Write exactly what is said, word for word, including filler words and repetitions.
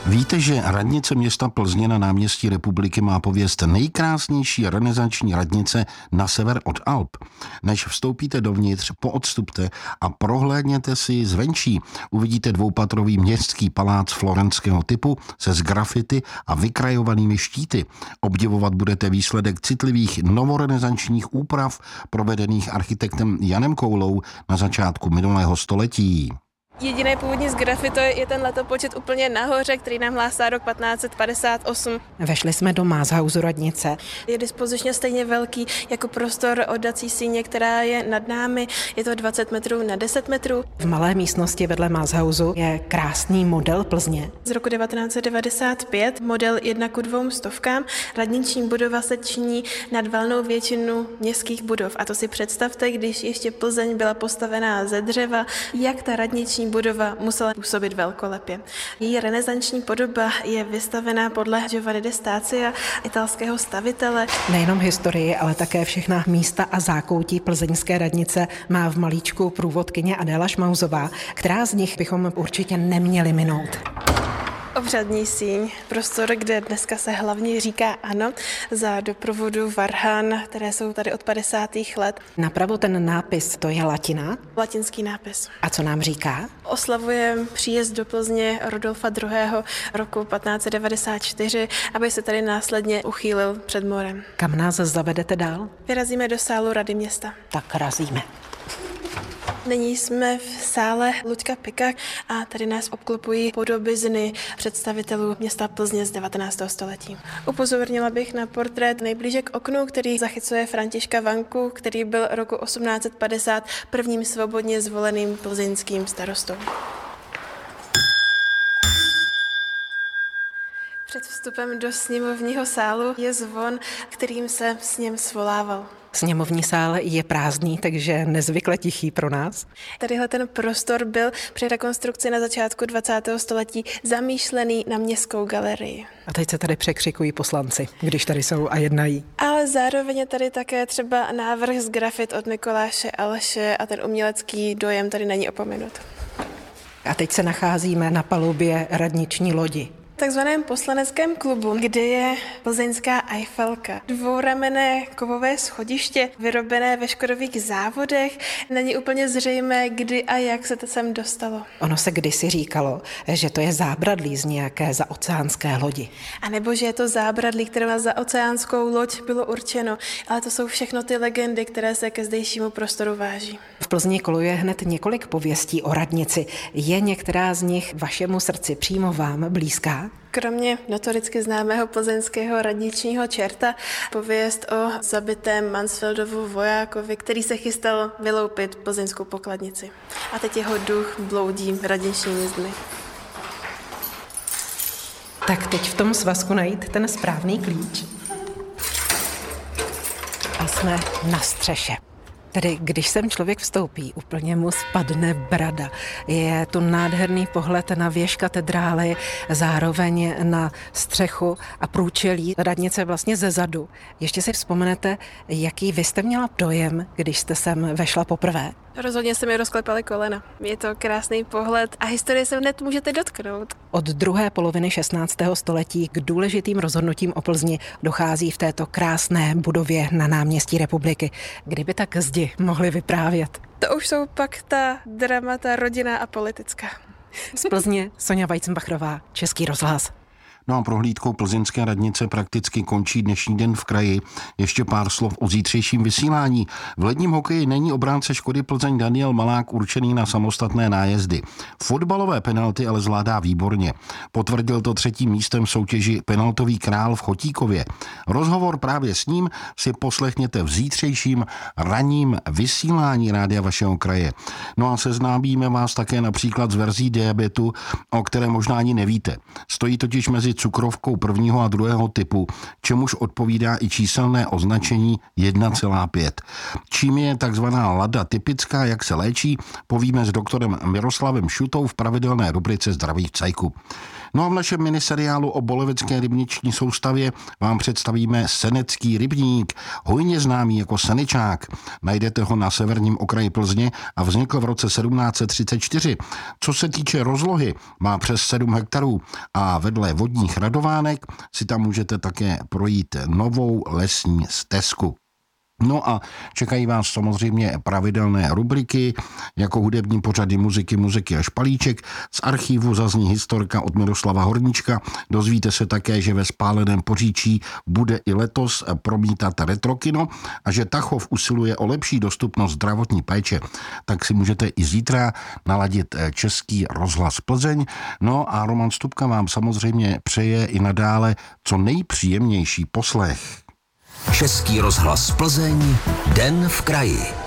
Víte, že radnice města Plzně na náměstí Republiky má pověst nejkrásnější renesanční radnice na sever od Alp? Než vstoupíte dovnitř, poodstupte a prohlédněte si zvenčí. Uvidíte dvoupatrový městský palác florentského typu se sgrafity a vykrajovanými štíty. Obdivovat budete výsledek citlivých novorenesančních úprav provedených architektem Janem Koulou na začátku minulého století. Jediné původní sgrafito je ten letopočet úplně nahoře, který nám hlásá rok patnáct set padesát osm. Vešli jsme do Mázhausu radnice. Je dispozičně stejně velký jako prostor oddací síně, která je nad námi. Je to dvacet metrů na deset metrů. V malé místnosti vedle Mázhausu je krásný model Plzně. Z roku devatenáct set devadesát pět model jedna ku dvou stovkám. Radniční budova se činí nad valnou většinu městských budov. A to si představte, když ještě Plzeň byla postavená ze dřeva, jak ta radniční budova musela působit velkolepě. Její renesanční podoba je vystavená podle Giovanni de Stazia, italského stavitele. Nejenom historii, ale také všechna místa a zákoutí plzeňské radnice má v malíčku průvodkyně Adéla Šmauzová, která z nich bychom určitě neměli minout. Obřadní síň, prostor, kde dneska se hlavně říká ano, za doprovodu varhan, které jsou tady od padesátých let. Napravo ten nápis, to je latina? Latinský nápis. A co nám říká? Oslavuje příjezd do Plzně Rodolfa druhého. roku patnáct set devadesát čtyři, aby se tady následně uchýlil před morem. Kam nás zavedete dál? Vyrazíme do sálu Rady města. Tak razíme. Nyní jsme v sále Luďka Pika a tady nás obklopují podobizny představitelů města Plzně z devatenáctého století. Upozornila bych na portrét nejblíže k oknu, který zachycuje Františka Vanku, který byl roku osmnáct set padesát prvním svobodně zvoleným plzeňským starostou. Před vstupem do sněmovního sálu je zvon, kterým se sněm svolával. Sněmovní sál je prázdný, takže nezvykle tichý pro nás. Tadyhle ten prostor byl při rekonstrukci na začátku dvacátého století zamýšlený na městskou galerii. A teď se tady překřikují poslanci, když tady jsou a jednají. Ale zároveň je tady také třeba návrh z grafit od Mikuláše Aleše a ten umělecký dojem tady není opomenut. A teď se nacházíme na palubě radniční lodi. V takzvaném poslaneckém klubu, kde je plzeňská Eiffelka. Dvouramenné kovové schodiště, vyrobené ve škodových závodech. Není úplně zřejmé, kdy a jak se to sem dostalo. Ono se kdysi říkalo, že to je zábradlí z nějaké zaoceánské lodi. A nebo že je to zábradlí, které na zaoceánskou loď bylo určeno. Ale to jsou všechno ty legendy, které se ke zdejšímu prostoru váží. V Plzni koluje hned několik pověstí o radnici. Je některá z nich vašemu srdci přímo vám blízká? Kromě notoricky známého plzeňského radničního čerta, pověst o zabitém Mansfeldovu vojákovi, který se chystal vyloupit plzeňskou pokladnici. A teď jeho duch bloudí radničními zdmi. Tak teď v tom svazku najít ten správný klíč. A jsme na střeše. Tedy když sem člověk vstoupí, úplně mu spadne brada. Je tu nádherný pohled na věž katedrály, zároveň na střechu a průčelí radnice vlastně ze zadu. Ještě si vzpomenete, jaký vy jste měla dojem, když jste sem vešla poprvé? Rozhodně se mi rozklepaly kolena. Je to krásný pohled a historie se hned můžete dotknout. Od druhé poloviny šestnáctého století k důležitým rozhodnutím o Plzni dochází v této krásné budově na náměstí Republiky. Kdyby tak zdi mohli vyprávět. To už jsou pak ta dramata rodinná a politická. Z Plzně Sonja Weizenbachrová, Český rozhlas. No a prohlídkou plzeňské radnice prakticky končí dnešní den v kraji. Ještě pár slov o zítřejším vysílání. V ledním hokeji není obránce Škody Plzeň Daniel Malák určený na samostatné nájezdy. Fotbalové penalty ale zvládá výborně. Potvrdil to třetím místem v soutěži Penaltový král v Chotíkově. Rozhovor právě s ním si poslechněte v zítřejším ranním vysílání rádia vašeho kraje. No a seznámíme vás také například s verzí diabetu, o které možná ani nevíte. Stojí totiž mezi cukrovkou prvního a druhého typu, čemuž odpovídá i číselné označení jedna celá pět. Čím je takzvaná lada typická, jak se léčí, povíme s doktorem Miroslavem Šutou v pravidelné rubrice Zdraví v cajku. No a v našem miniseriálu o bolovecké rybniční soustavě vám představíme Senecký rybník, hojně známý jako Senečák. Najdete ho na severním okraji Plzně a vznikl v roce sedmnáct set třicet čtyři. Co se týče rozlohy, má přes sedm hektarů a vedle vodních radovánek si tam můžete také projít novou lesní stezku. No a čekají vás samozřejmě pravidelné rubriky, jako hudební pořady muziky, muziky a špalíček. Z archívu zazní historka od Miroslava Horníčka. Dozvíte se také, že ve Spáleném Poříčí bude i letos promítat retrokino a že Tachov usiluje o lepší dostupnost zdravotní péče. Tak si můžete i zítra naladit Český rozhlas Plzeň. No a Roman Stupka vám samozřejmě přeje i nadále co nejpříjemnější poslech. Český rozhlas Plzeň, Den v kraji.